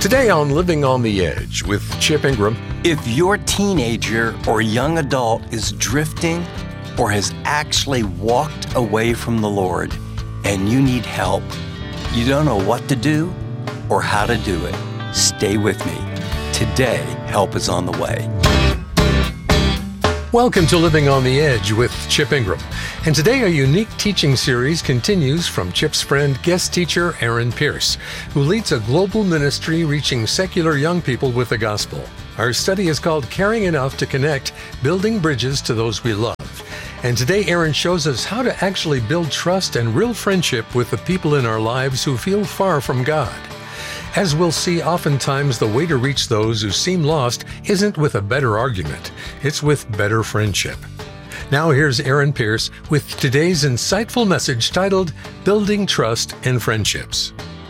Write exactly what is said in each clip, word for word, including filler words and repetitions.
Today on Living on the Edge with Chip Ingram. If your teenager or young adult is drifting or has actually walked away from the Lord and you need help, you don't know what to do or how to do it, stay with me. Today, help is on the way. Welcome to Living on the Edge with Chip Ingram. And today a unique teaching series continues from Chip's friend, guest teacher Aaron Pierce, who leads a global ministry reaching secular young people with the gospel. Our study is called Caring Enough to Connect, Building Bridges to Those We Love. And today Aaron shows us how to actually build trust and real friendship with the people in our lives who feel far from God. As we'll see, oftentimes the way to reach those who seem lost isn't with a better argument, it's with better friendship. Now here's Aaron Pierce with today's insightful message titled, Building Trust and Friendships.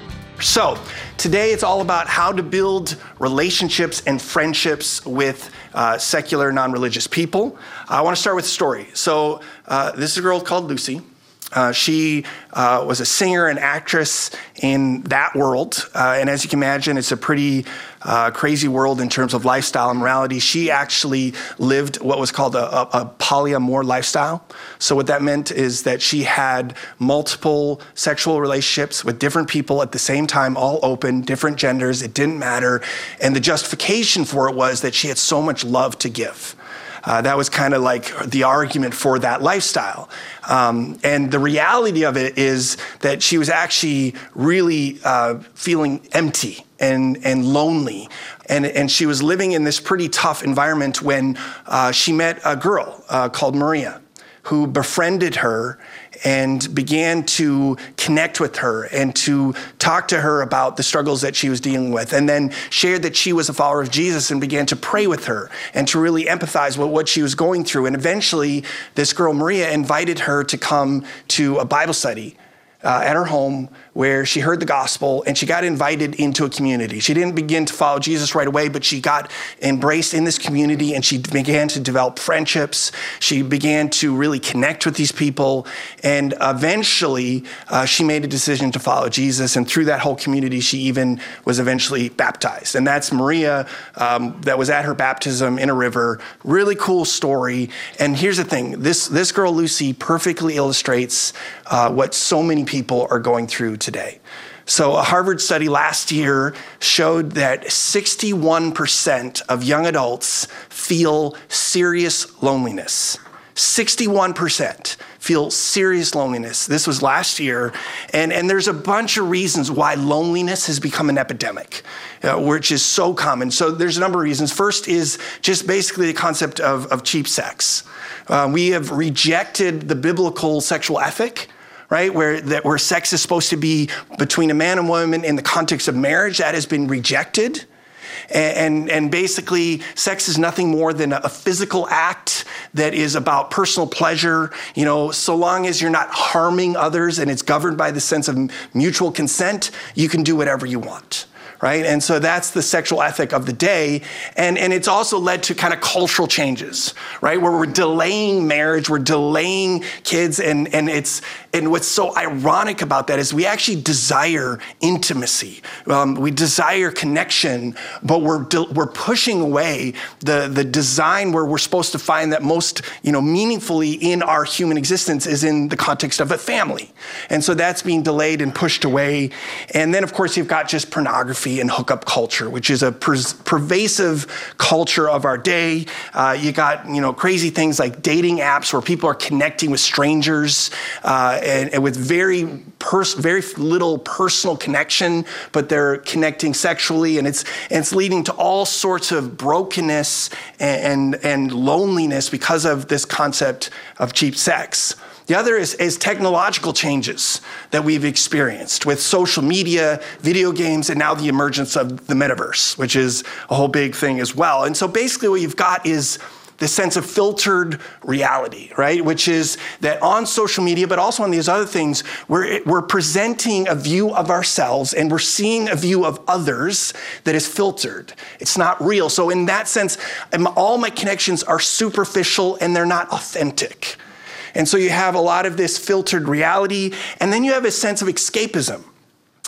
So, today it's all about how to build relationships and friendships with uh, secular, non-religious people. I want to start with a story. So, uh, this is a girl called Lucy. Uh, she uh, was a singer and actress in that world. Uh, and as you can imagine, it's a pretty uh, crazy world in terms of lifestyle and morality. She actually lived what was called a, a, a polyamor lifestyle. So what that meant is that she had multiple sexual relationships with different people at the same time, all open, different genders. It didn't matter. And the justification for it was that she had so much love to give. Uh, that was kind of like the argument for that lifestyle. Um, and the reality of it is that she was actually really uh, feeling empty and, and lonely. And, and she was living in this pretty tough environment when uh, she met a girl uh, called Maria, who befriended her and began to connect with her and to talk to her about the struggles that she was dealing with, and then shared that she was a follower of Jesus and began to pray with her and to really empathize with what she was going through. And eventually, this girl, Maria, invited her to come to a Bible study uh, at her home where she heard the gospel and she got invited into a community. She didn't begin to follow Jesus right away, but she got embraced in this community and she began to develop friendships. She began to really connect with these people. And eventually, uh, she made a decision to follow Jesus. And through that whole community, she even was eventually baptized. And that's Maria um, that was at her baptism in a river. Really cool story. And here's the thing. This, this girl, Lucy, perfectly illustrates uh, what so many people are going through today. So a Harvard study last year showed that sixty-one percent of young adults feel serious loneliness. sixty-one percent feel serious loneliness. This was last year. And, and there's a bunch of reasons why loneliness has become an epidemic, uh, which is so common. So there's a number of reasons. First is just basically the concept of, of cheap sex. Uh, we have rejected the biblical sexual ethic, right? Where that where sex is supposed to be between a man and woman in the context of marriage. That has been rejected. And, and, and basically, sex is nothing more than a physical act that is about personal pleasure. You know, so long as you're not harming others and it's governed by the sense of mutual consent, you can do whatever you want. Right? And so that's the sexual ethic of the day. And, and it's also led to kind of cultural changes, right? Where we're delaying marriage, we're delaying kids. And, and it's, and what's so ironic about that is we actually desire intimacy. Um, we desire connection, but we're, de- we're pushing away the, the design where we're supposed to find that most, you know, meaningfully in our human existence is in the context of a family. And so that's being delayed and pushed away. And then of course you've got just pornography and hookup culture, which is a per- pervasive culture of our day. Uh, you got, you know, crazy things like dating apps where people are connecting with strangers uh, and, and with very, pers- very little personal connection, but they're connecting sexually, and it's and it's leading to all sorts of brokenness and, and, and loneliness because of this concept of cheap sex. The other is, is technological changes that we've experienced with social media, video games, and now the emergence of the metaverse, which is a whole big thing as well. And so basically what you've got is the sense of filtered reality, right? Which is that on social media, but also on these other things, we're, we're presenting a view of ourselves and we're seeing a view of others that is filtered. It's not real. So in that sense, all my connections are superficial and they're not authentic. And so you have a lot of this filtered reality, and then you have a sense of escapism.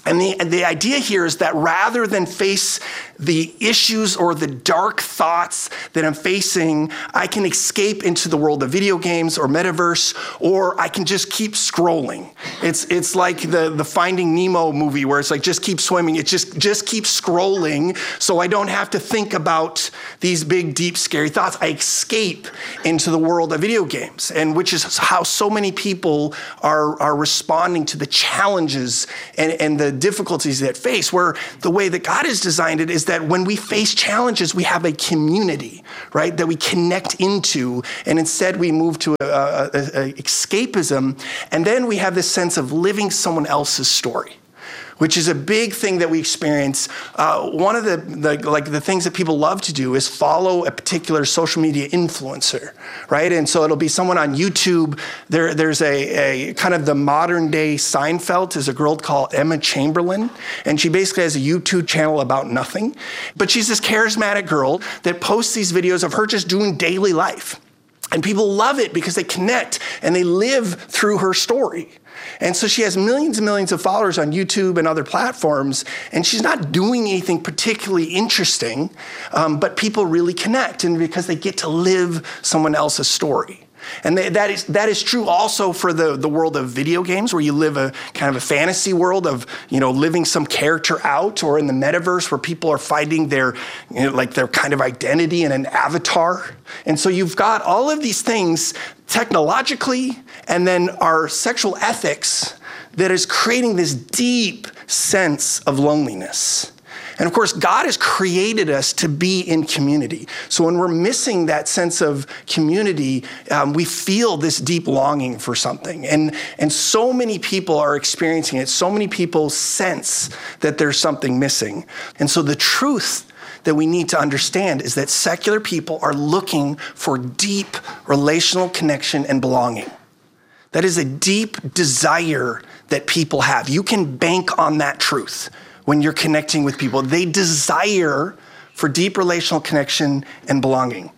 And the, and the idea here is that rather than face the issues or the dark thoughts that I'm facing, I can escape into the world of video games or metaverse, or I can just keep scrolling. It's it's like the, the Finding Nemo movie where it's like, just keep swimming. It just, just keep scrolling so I don't have to think about these big, deep, scary thoughts. I escape into the world of video games, and which is how so many people are, are responding to the challenges and, and the difficulties that face, where the way that God has designed it is that when we face challenges, we have a community, right, that we connect into, and instead we move to a, a, a escapism, and then we have this sense of living someone else's story, which is a big thing that we experience. Uh, one of the, the like the things that people love to do is follow a particular social media influencer, right? And so it'll be someone on YouTube. There, there's a, a kind of the modern day Seinfeld is a girl called Emma Chamberlain, and she basically has a YouTube channel about nothing. But she's this charismatic girl that posts these videos of her just doing daily life. And people love it because they connect and they live through her story. And so she has millions and millions of followers on YouTube and other platforms, and she's not doing anything particularly interesting, um, but people really connect, and because they get to live someone else's story. And that is that is true also for the, the world of video games, where you live a kind of a fantasy world of, you know, living some character out, or in the metaverse where people are finding their, you know, like their kind of identity in an avatar. And so you've got all of these things technologically, and then our sexual ethics that is creating this deep sense of loneliness. And of course, God has created us to be in community. So when we're missing that sense of community, um, we feel this deep longing for something. And, and so many people are experiencing it. So many people sense that there's something missing. And so the truth that we need to understand is that secular people are looking for deep relational connection and belonging. That is a deep desire that people have. You can bank on that truth. When you're connecting with people, they desire for deep relational connection and belonging.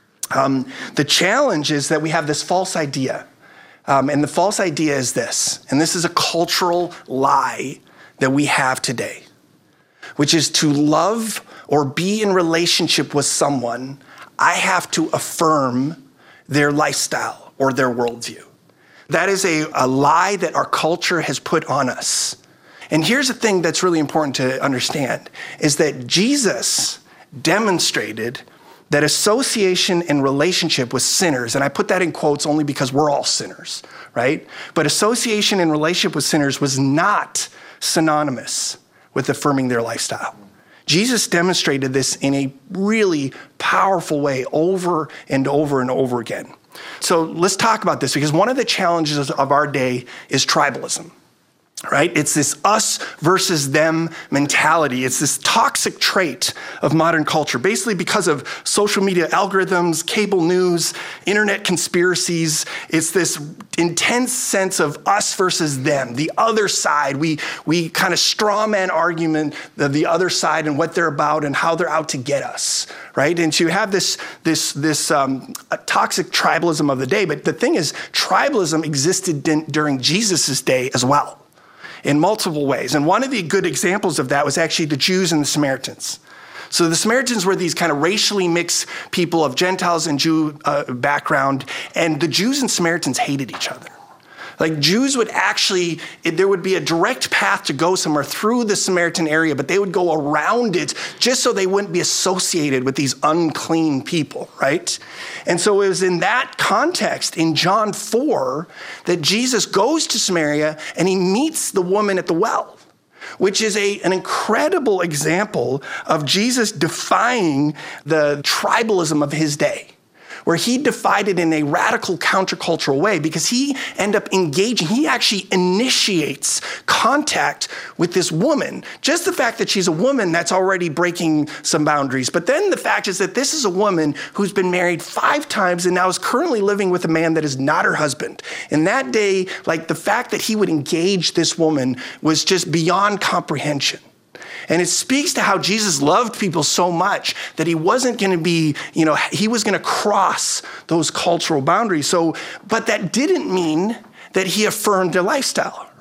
Um, the challenge is that we have this false idea. Um, and the false idea is this, and this is a cultural lie that we have today, which is to love or be in relationship with someone, I have to affirm their lifestyle or their worldview. That is a, a lie that our culture has put on us. And here's the thing that's really important to understand, is that Jesus demonstrated that association and relationship with sinners, and I put that in quotes only because we're all sinners, right? But association and relationship with sinners was not synonymous with affirming their lifestyle. Jesus demonstrated this in a really powerful way over and over and over again. So let's talk about this, because one of the challenges of our day is tribalism. Right? It's this us versus them mentality. It's this toxic trait of modern culture, basically because of social media algorithms, cable news, internet conspiracies. It's this intense sense of us versus them, the other side. We we kind of straw man argument of the other side and what they're about and how they're out to get us, right? And so you have this this this um, toxic tribalism of the day. But the thing is, tribalism existed din- during Jesus's day as well, in multiple ways. And one of the good examples of that was actually the Jews and the Samaritans. So the Samaritans were these kind of racially mixed people of Gentiles and Jew uh, background, and the Jews and Samaritans hated each other. Like Jews would actually, there would be a direct path to go somewhere through the Samaritan area, but they would go around it just so they wouldn't be associated with these unclean people, right? And so it was in that context, in John four, that Jesus goes to Samaria and he meets the woman at the well, which is a, an incredible example of Jesus defying the tribalism of his day, where he defied it in a radical countercultural way, because he ended up engaging, he actually initiates contact with this woman. Just the fact that she's a woman, that's already breaking some boundaries. But then the fact is that this is a woman who's been married five times and now is currently living with a man that is not her husband. In that day, like the fact that he would engage this woman was just beyond comprehension. And it speaks to how Jesus loved people so much that he wasn't going to be, you know, he was going to cross those cultural boundaries. So, but that didn't mean that he affirmed their lifestyle,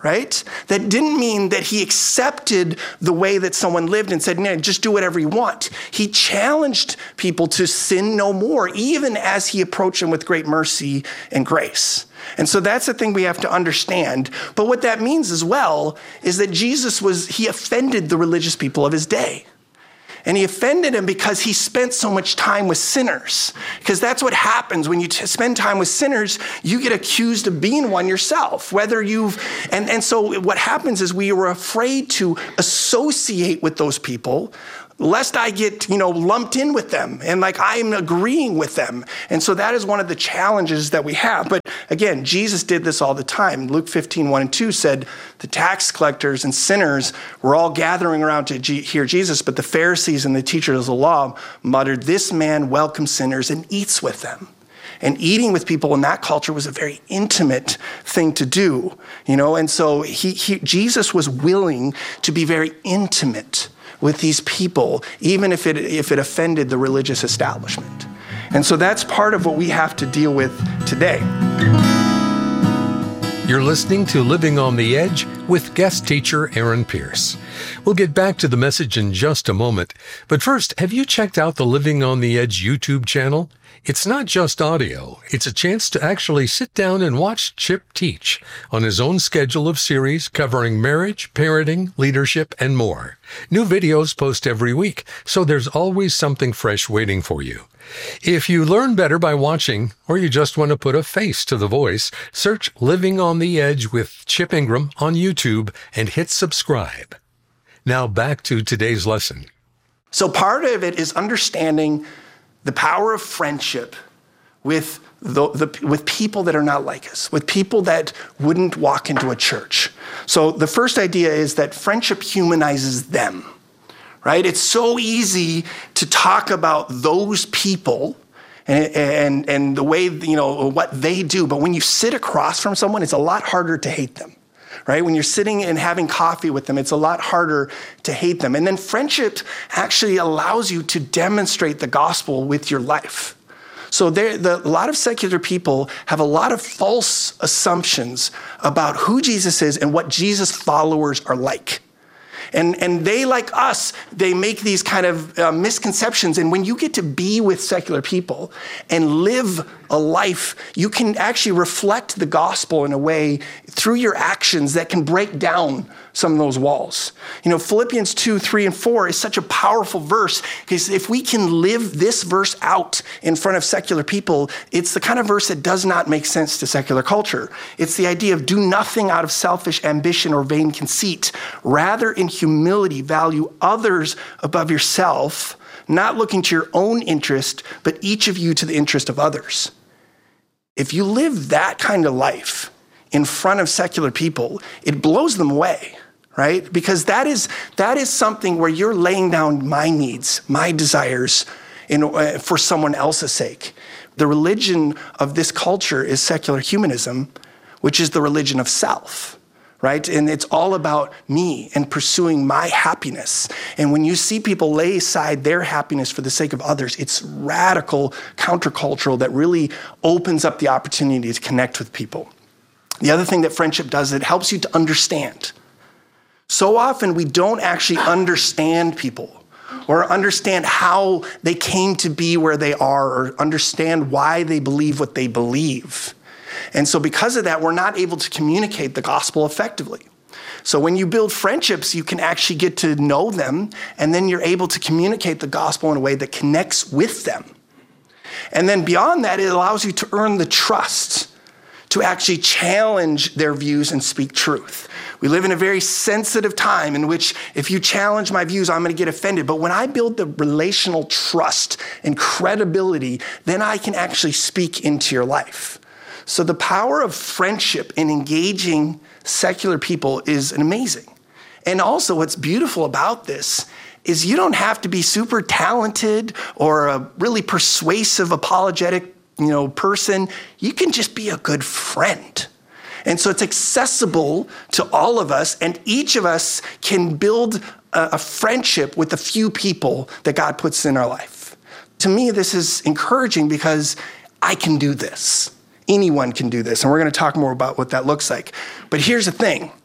right? That didn't mean that he accepted the way that someone lived and said, no, just do whatever you want. He challenged people to sin no more, even as he approached them with great mercy and grace. And so that's the thing we have to understand. But what that means as well is that Jesus was, he offended the religious people of his day. And he offended him because he spent so much time with sinners. Because that's what happens when you t- spend time with sinners, you get accused of being one yourself. Whether you've, and, and so what happens is we were afraid to associate with those people, lest I get, you know, lumped in with them and like I'm agreeing with them. And so that is one of the challenges that we have. But again, Jesus did this all the time. Luke fifteen, one and two said the tax collectors and sinners were all gathering around to G- hear Jesus, but the Pharisees and the teachers of the law muttered, "This man welcomes sinners and eats with them." And eating with people in that culture was a very intimate thing to do, you know? And so he, he Jesus was willing to be very intimate with these people, even if it if it offended the religious establishment. And so that's part of what we have to deal with today. You're listening to Living on the Edge with guest teacher Aaron Pierce. We'll get back to the message in just a moment. But first, have you checked out the Living on the Edge YouTube channel? It's not just audio. It's a chance to actually sit down and watch Chip teach on his own schedule of series covering marriage, parenting, leadership, and more. New videos post every week, so there's always something fresh waiting for you. If you learn better by watching, or you just want to put a face to the voice, search Living on the Edge with Chip Ingram on YouTube and hit subscribe. Now back to today's lesson. So part of it is understanding the power of friendship with the, the, with people that are not like us, with people that wouldn't walk into a church. So the first idea is that friendship humanizes them, right? It's so easy to talk about those people and, and, and the way, you know, what they do. But when you sit across from someone, it's a lot harder to hate them. Right? When you're sitting and having coffee with them, it's a lot harder to hate them. And then friendship actually allows you to demonstrate the gospel with your life. So there, the, a lot of secular people have a lot of false assumptions about who Jesus is and what Jesus followers are like. And, and they, like us, they make these kind of uh, misconceptions. And when you get to be with secular people and live a life, you can actually reflect the gospel in a way through your actions that can break down some of those walls. You know, Philippians two, three, and four is such a powerful verse because if we can live this verse out in front of secular people, it's the kind of verse that does not make sense to secular culture. It's the idea of do nothing out of selfish ambition or vain conceit. Rather, in humility, value others above yourself, not looking to your own interest, but each of you to the interest of others. If you live that kind of life in front of secular people, it blows them away, right? Because that is that is something where you're laying down my needs, my desires in, uh, for someone else's sake. The religion of this culture is secular humanism, which is the religion of self. Right? And it's all about me and pursuing my happiness. And when you see people lay aside their happiness for the sake of others, it's radical countercultural that really opens up the opportunity to connect with people. The other thing that friendship does, it helps you to understand. So often we don't actually understand people or understand how they came to be where they are or understand why they believe what they believe. And so because of that, we're not able to communicate the gospel effectively. So when you build friendships, you can actually get to know them, and then you're able to communicate the gospel in a way that connects with them. And then beyond that, it allows you to earn the trust to actually challenge their views and speak truth. We live in a very sensitive time in which if you challenge my views, I'm going to get offended. But when I build the relational trust and credibility, then I can actually speak into your life. So the power of friendship in engaging secular people is amazing. And also what's beautiful about this is you don't have to be super talented or a really persuasive, apologetic, you know, person. You can just be a good friend. And so it's accessible to all of us, and each of us can build a, a friendship with a few people that God puts in our life. To me, this is encouraging because I can do this. Anyone can do this, and we're going to talk more about what that looks like. But here's the thing.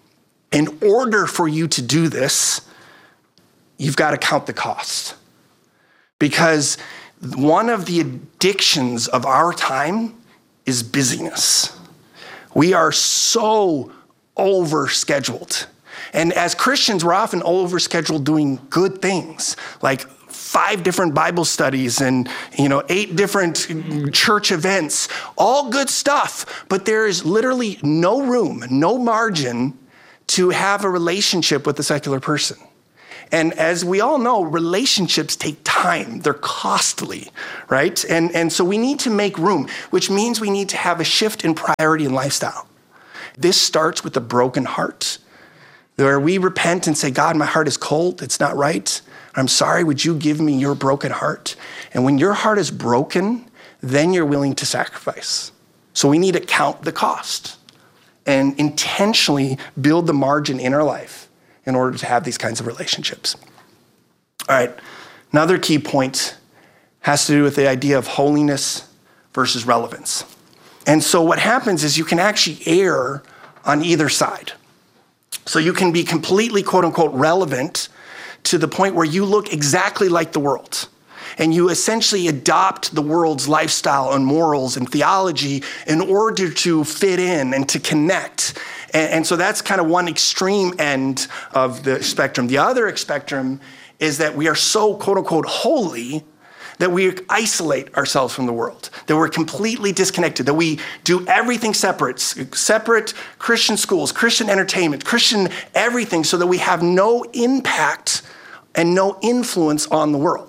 In order for you to do this, you've got to count the cost. Because one of the addictions of our time is busyness. We are so overscheduled. And as Christians, we're often overscheduled doing good things, like five different Bible studies and, you know, eight different church events, all good stuff. But there is literally no room, no margin to have a relationship with a secular person. And as we all know, relationships take time. They're costly, right? And, and so we need to make room, which means we need to have a shift in priority and lifestyle. This starts with a broken heart, where we repent and say, God, my heart is cold. It's not right. I'm sorry. Would you give me your broken heart? And when your heart is broken, then you're willing to sacrifice. So we need to count the cost and intentionally build the margin in our life in order to have these kinds of relationships. All right, another key point has to do with the idea of holiness versus relevance. And so what happens is you can actually err on either side. So you can be completely, quote unquote, relevant to the point where you look exactly like the world. And you essentially adopt the world's lifestyle and morals and theology in order to fit in and to connect. And, and so that's kind of one extreme end of the spectrum. The other spectrum is that we are so, quote unquote, holy that we isolate ourselves from the world, that we're completely disconnected, that we do everything separate, separate Christian schools, Christian entertainment, Christian everything, so that we have no impact and no influence on the world.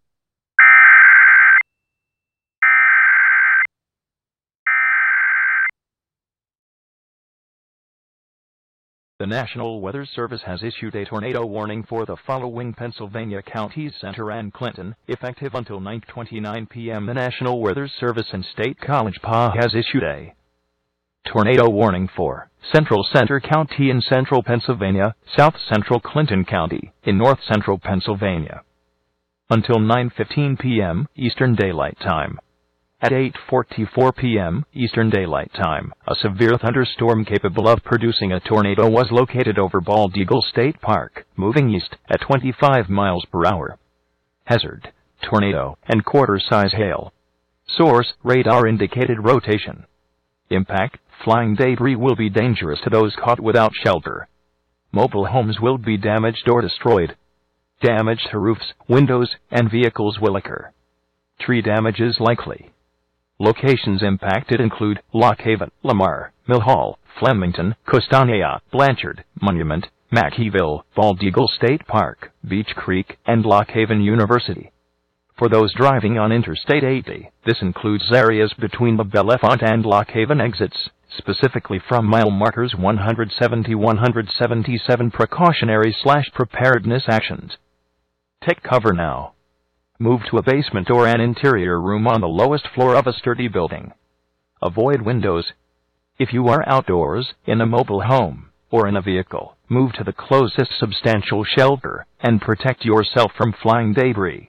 The National Weather Service has issued a tornado warning for the following Pennsylvania counties: Center and Clinton, effective until nine twenty-nine p.m. The National Weather Service in State College Park has issued a tornado warning for Central Center County in central Pennsylvania, South Central Clinton County in north central Pennsylvania, until nine fifteen p.m. Eastern Daylight Time. At eight forty-four p.m. Eastern Daylight Time, a severe thunderstorm capable of producing a tornado was located over Bald Eagle State Park, moving east at twenty-five miles per hour. Hazard: tornado and quarter-size hail. Source: radar indicated rotation. Impact: flying debris will be dangerous to those caught without shelter. Mobile homes will be damaged or destroyed. Damage to roofs, windows, and vehicles will occur. Tree damage is likely. Locations impacted include Lock Haven, Lamar, Mill Hall, Flemington, Costanea, Blanchard, Monument, Mackeyville, Bald Eagle State Park, Beech Creek, and Lock Haven University. For those driving on Interstate eighty, this includes areas between the Bellefonte and Lock Haven exits, specifically from mile markers one seventy to one seventy-seven. Precautionary slash preparedness actions. Take cover now. Move to a basement or an interior room on the lowest floor of a sturdy building. Avoid windows. If you are outdoors, in a mobile home, or in a vehicle, move to the closest substantial shelter and protect yourself from flying debris.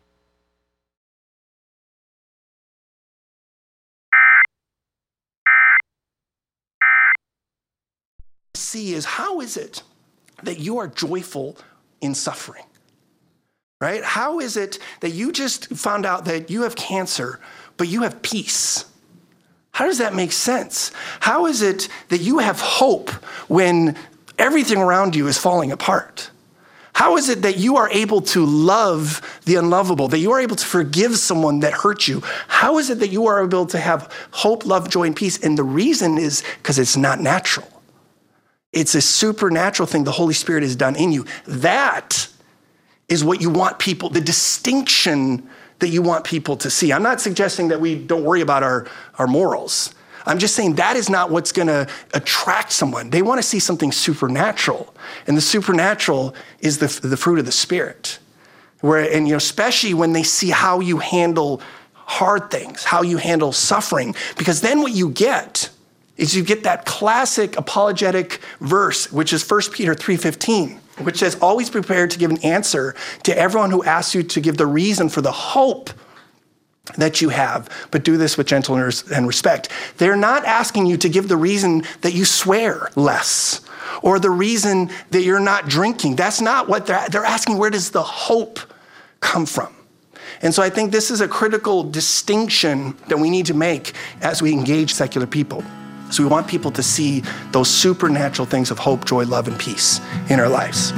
See is, how is it that you are joyful in suffering? Right? How is it that you just found out that you have cancer, but you have peace? How does that make sense? How is it that you have hope when everything around you is falling apart? How is it that you are able to love the unlovable, that you are able to forgive someone that hurt you? How is it that you are able to have hope, love, joy, and peace? And the reason is because it's not natural. It's a supernatural thing the Holy Spirit has done in you. That is what you want people, the distinction that you want people to see. I'm not suggesting that we don't worry about our, our morals. I'm just saying that is not what's going to attract someone. They want to see something supernatural. And the supernatural is the, the fruit of the Spirit. Where, and you know, especially when they see how you handle hard things, how you handle suffering. Because then what you get is you get that classic apologetic verse, which is First Peter three fifteen. Which says, always prepared to give an answer to everyone who asks you to give the reason for the hope that you have, but do this with gentleness and respect. They're not asking you to give the reason that you swear less, or the reason that you're not drinking. That's not what they're, they're asking. Where does the hope come from? And so I think this is a critical distinction that we need to make as we engage secular people. So we want people to see those supernatural things of hope, joy, love, and peace in our lives.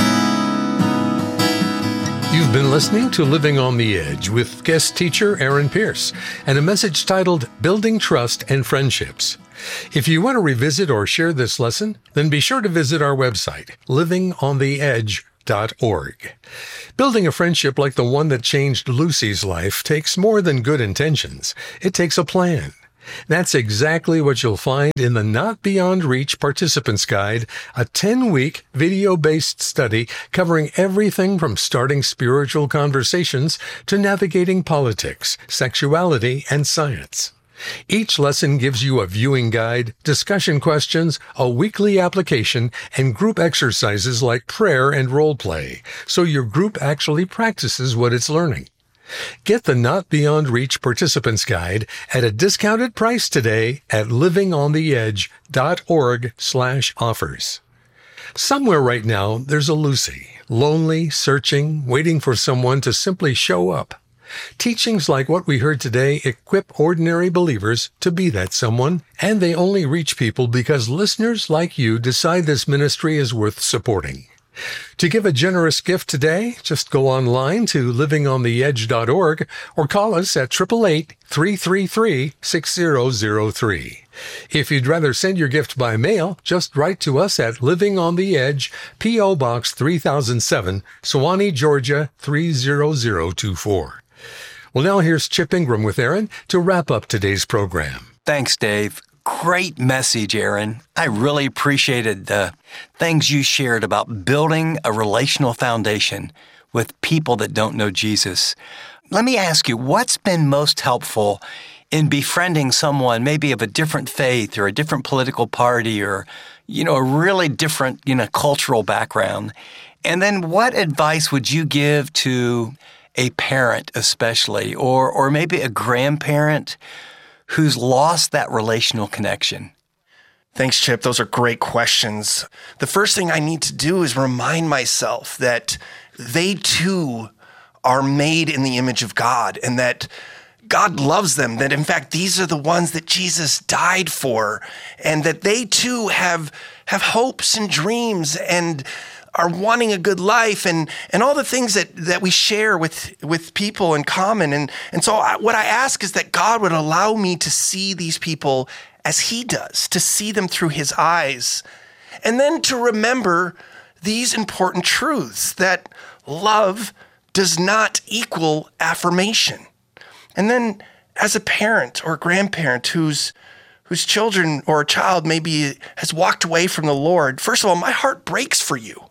You've been listening to Living on the Edge with guest teacher Aaron Pierce and a message titled Building Trust and Friendships. If you want to revisit or share this lesson, then be sure to visit our website, living on the edge dot org. Building a friendship like the one that changed Lucy's life takes more than good intentions. It takes a plan. That's exactly what you'll find in the Not Beyond Reach Participants Guide, a ten-week video-based study covering everything from starting spiritual conversations to navigating politics, sexuality, and science. Each lesson gives you a viewing guide, discussion questions, a weekly application, and group exercises like prayer and role play, so your group actually practices what it's learning. Get the Not Beyond Reach Participants Guide at a discounted price today at living on the edge dot org slash offers. Somewhere right now, there's a Lucy, lonely, searching, waiting for someone to simply show up. Teachings like what we heard today equip ordinary believers to be that someone, and they only reach people because listeners like you decide this ministry is worth supporting. To give a generous gift today, just go online to living on the edge dot org or call us at eight eight eight, three three three, six zero zero three. If you'd rather send your gift by mail, just write to us at Living on the Edge, P O. Box three thousand seven, Suwanee, Georgia three zero zero two four. Well, now here's Chip Ingram with Aaron to wrap up today's program. Thanks, Dave. Great message, Aaron. I really appreciated the things you shared about building a relational foundation with people that don't know Jesus. Let me ask you, what's been most helpful in befriending someone maybe of a different faith or a different political party or, you know, a really different, you know, cultural background? And then what advice would you give to a parent especially, or or maybe a grandparent who's lost that relational connection? Thanks, Chip. Those are great questions. The first thing I need to do is remind myself that they too are made in the image of God and that God loves them, that in fact, these are the ones that Jesus died for, and that they too have, have hopes and dreams and are wanting a good life and, and all the things that, that we share with, with people in common. And, and so I, what I ask is that God would allow me to see these people as he does, to see them through his eyes, and then to remember these important truths, that love does not equal affirmation. And then as a parent or grandparent whose whose children or a child maybe has walked away from the Lord, first of all, my heart breaks for you.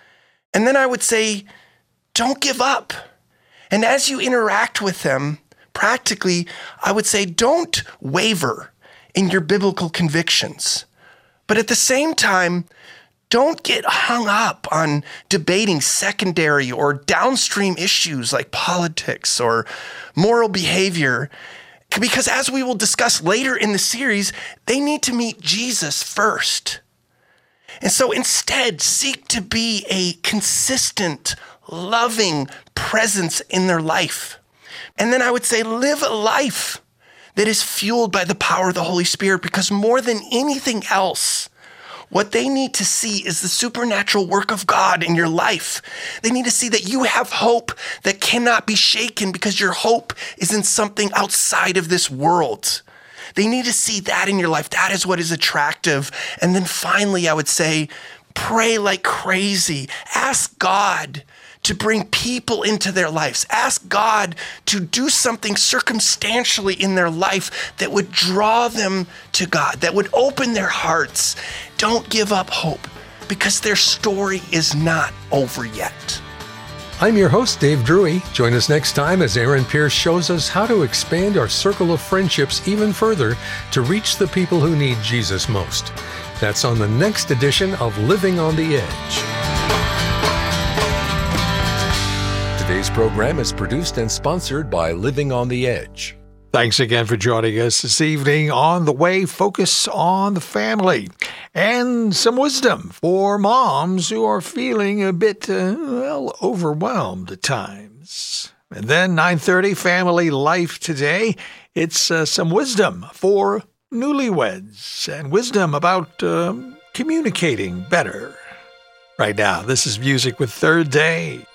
And then I would say, don't give up. And as you interact with them, practically, I would say, don't waver in your biblical convictions. But at the same time, don't get hung up on debating secondary or downstream issues like politics or moral behavior, because as we will discuss later in the series, they need to meet Jesus first. And so instead, seek to be a consistent, loving presence in their life. And then I would say, live a life that is fueled by the power of the Holy Spirit, because more than anything else, what they need to see is the supernatural work of God in your life. They need to see that you have hope that cannot be shaken because your hope is in something outside of this world. They need to see that in your life. That is what is attractive. And then finally, I would say, pray like crazy. Ask God to bring people into their lives. Ask God to do something circumstantially in their life that would draw them to God, that would open their hearts. Don't give up hope, because their story is not over yet. I'm your host, Dave Drury. Join us next time as Aaron Pierce shows us how to expand our circle of friendships even further to reach the people who need Jesus most. That's on the next edition of Living on the Edge. Today's program is produced and sponsored by Living on the Edge. Thanks again for joining us this evening on The Way. Focus on the family. and some wisdom for moms who are feeling a bit, uh, well, overwhelmed at times. And then nine thirty, Family Life Today. It's uh, some wisdom for newlyweds and wisdom about um, communicating better. Right now, this is Music with Third Day.